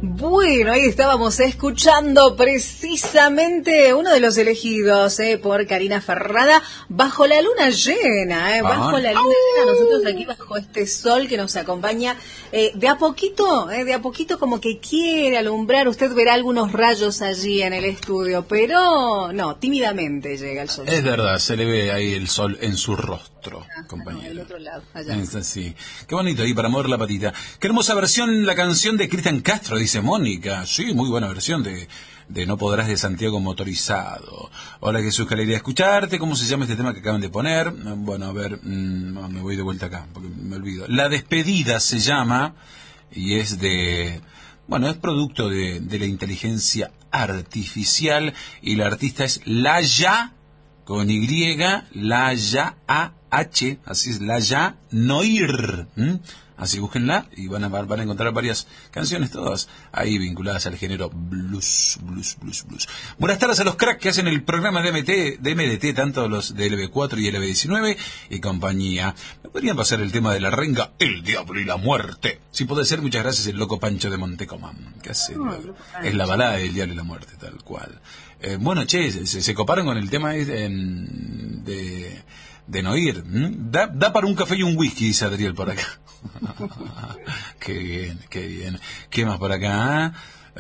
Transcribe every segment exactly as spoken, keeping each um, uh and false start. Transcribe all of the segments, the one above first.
Bueno, ahí estábamos escuchando precisamente uno de los elegidos eh, por Karina Ferrada, Bajo la Luna Llena, eh, Bajo ah. la Luna Llena, nosotros aquí bajo este sol que nos acompaña eh, de a poquito, eh, de a poquito como que quiere alumbrar, usted verá algunos rayos allí en el estudio, pero no, tímidamente llega el sol. Es verdad, se le ve ahí el sol en su rostro, ah, compañero. No, del otro lado, allá. Es así. Qué bonito ahí para mover la patita. Qué hermosa versión, la canción de Cristian Castro, dice Mónica. Sí, muy buena versión de, de No Podrás de Santiago Motorizado. Hola Jesús, qué alegría escucharte. ¿Cómo se llama este tema que acaban de poner? Bueno, a ver, mmm, me voy de vuelta acá, porque me olvido. La Despedida se llama, y es de... Bueno, es producto de, de la inteligencia artificial, y la artista es Laya, con Y, Laya A H, así es, Laya Noir. ¿Mm? Así búsquenla y van a, van a encontrar varias canciones, todas ahí vinculadas al género blues, blues, blues, blues. Buenas tardes a los cracks que hacen el programa de M T, de M D T, tanto los de L B cuatro y L B diecinueve y compañía. ¿Me podrían pasar el tema de la renga, El Diablo y la Muerte? Si puede ser, muchas gracias, el loco Pancho de Montecomán. ¿Qué hace? Oh, es la balada del Diablo y la Muerte, tal cual. Eh, bueno, che, se, se coparon con el tema de... de de no ir. ¿Mm? Da, da para un café y un whisky, dice Adriel por acá. Qué bien, qué bien. ¿Qué más por acá?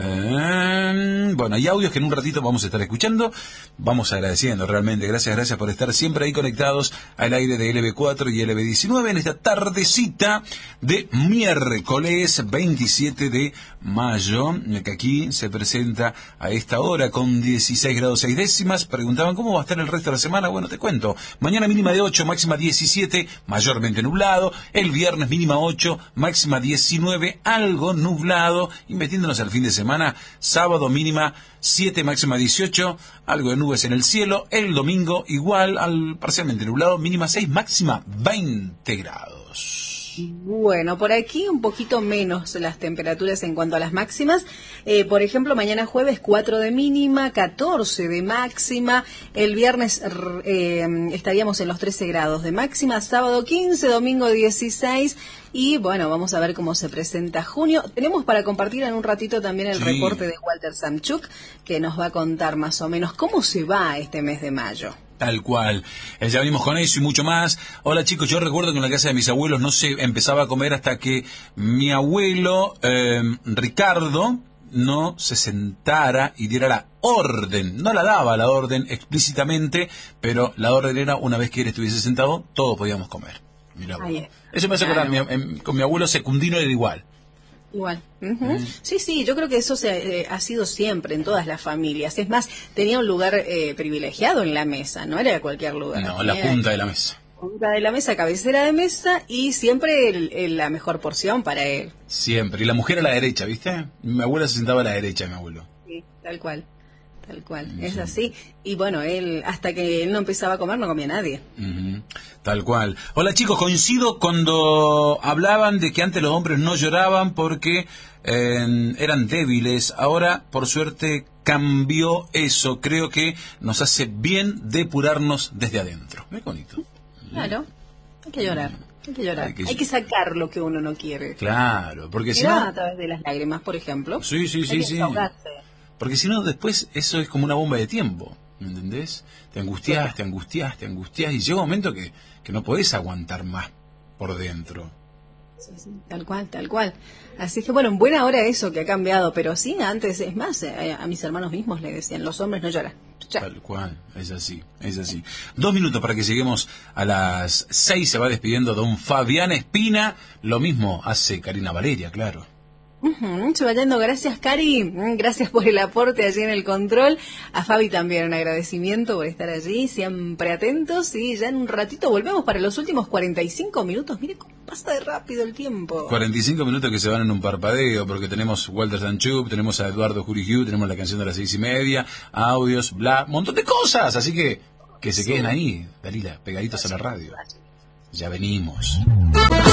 Eh, bueno, hay audios que en un ratito vamos a estar escuchando. Vamos agradeciendo realmente, gracias, gracias por estar siempre ahí conectados al aire de L B cuatro y L B diecinueve en esta tardecita de miércoles veintisiete de mayo, que aquí se presenta a esta hora con dieciséis grados seis décimas. Preguntaban cómo va a estar el resto de la semana. Bueno, te cuento, mañana mínima de ocho, máxima diecisiete, mayormente nublado. El viernes mínima ocho, máxima diecinueve, algo nublado. Y metiéndonos al fin de semana Semana, sábado mínima siete, máxima dieciocho, algo de nubes en el cielo. El domingo igual, al parcialmente nublado, mínima seis, máxima veinte grados. Bueno, por aquí un poquito menos las temperaturas en cuanto a las máximas. Eh, por ejemplo, mañana jueves cuatro de mínima, catorce de máxima. El viernes eh, estaríamos en los trece grados de máxima. Sábado quince, domingo dieciséis. Y bueno, vamos a ver cómo se presenta junio. Tenemos para compartir en un ratito también el sí. reporte de Walter Samchuk, que nos va a contar más o menos cómo se va este mes de mayo. Tal cual. Eh, ya venimos con eso y mucho más. Hola chicos, yo recuerdo que en la casa de mis abuelos no se empezaba a comer hasta que mi abuelo eh, Ricardo no se sentara y diera la orden. No la daba la orden explícitamente, pero la orden era una vez que él estuviese sentado, todos podíamos comer. Mirá, eso me hace acordar, mi, con mi abuelo secundino era igual. Igual. Uh-huh. Mm. Sí, sí, yo creo que eso se, eh, ha sido siempre en todas las familias. Es más, tenía un lugar eh, privilegiado en la mesa, no era cualquier lugar. No, la punta de la mesa. Punta de la mesa, cabecera de mesa y siempre el, el, la mejor porción para él. Siempre. Y la mujer a la derecha, ¿viste? Mi abuela se sentaba a la derecha, mi abuelo. Sí, tal cual. Tal cual, sí. Es así. Y bueno, él, hasta que él no empezaba a comer, no comía nadie. Uh-huh. Tal cual. Hola chicos, coincido cuando hablaban de que antes los hombres no lloraban porque eh, eran débiles. Ahora, por suerte, cambió eso. Creo que nos hace bien depurarnos desde adentro. Muy bonito. Claro, hay que llorar. Hay que llorar. Hay que, hay que sacar lo que uno no quiere. Claro, porque si no... a través de las lágrimas, por ejemplo. Sí, sí, sí, sí. Porque si no, después eso es como una bomba de tiempo, ¿me entendés? Te angustias, te angustias, te angustias, y llega un momento que, que no podés aguantar más por dentro. Sí, sí, tal cual, tal cual. Así que bueno, en buena hora eso que ha cambiado, pero sí, antes, es más, a, a mis hermanos mismos le decían, los hombres no lloran. Ya. Tal cual, es así, es así. Dos minutos para que lleguemos a las seis, se va despidiendo don Fabián Espina, lo mismo hace Karina Valeria, claro. Uh-huh. Se va yendo, gracias Cari, gracias por el aporte allí en el control, a Fabi también un agradecimiento por estar allí, siempre atentos y ya en un ratito volvemos para los últimos cuarenta y cinco minutos, mire cómo pasa de rápido el tiempo. cuarenta y cinco minutos que se van en un parpadeo porque tenemos Walter Samchuk, tenemos a Eduardo Jurigiu, tenemos la canción de las seis y media, audios, bla, un montón de cosas, así que que se sí. queden ahí, Dalila, pegaditos a la radio. Ya venimos.